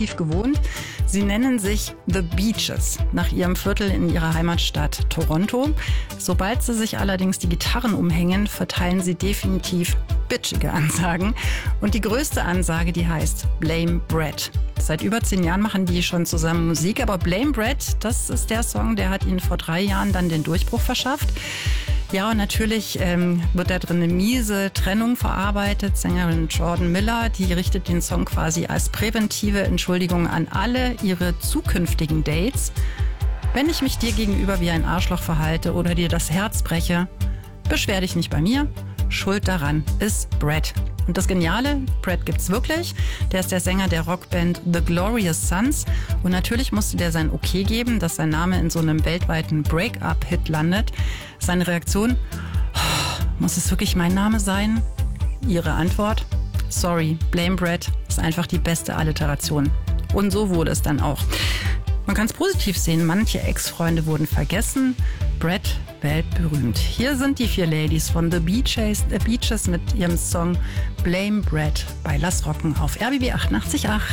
definitiv gewohnt. Sie nennen sich The Beaches, nach ihrem Viertel in ihrer Heimatstadt Toronto. Sobald sie sich allerdings die Gitarren umhängen, verteilen sie definitiv bitchige Ansagen. Und die größte Ansage, die heißt Blame Brett. Seit über 10 Jahren machen die schon zusammen Musik, aber Blame Brett, das ist der Song, der hat ihnen vor 3 Jahren dann den Durchbruch verschafft. Ja, und natürlich wird da drin eine miese Trennung verarbeitet. Sängerin Jordan Miller, die richtet den Song quasi als präventive Entschuldigung an alle ihre zukünftigen Dates. Wenn ich mich dir gegenüber wie ein Arschloch verhalte oder dir das Herz breche, beschwer dich nicht bei mir. Schuld daran ist Brett. Und das Geniale, Brett gibt's wirklich. Der ist der Sänger der Rockband The Glorious Sons. Und natürlich musste der sein Okay geben, dass sein Name in so einem weltweiten Break-up-Hit landet. Seine Reaktion: muss es wirklich mein Name sein? Ihre Antwort: sorry, Blame Brett ist einfach die beste Alliteration. Und so wurde es dann auch. Man kann es positiv sehen, manche Ex-Freunde wurden vergessen. Brett weltberühmt. Hier sind die 4 Ladies von The Beaches mit ihrem Song Blame Brett bei Lass Rocken auf RBB 88.8.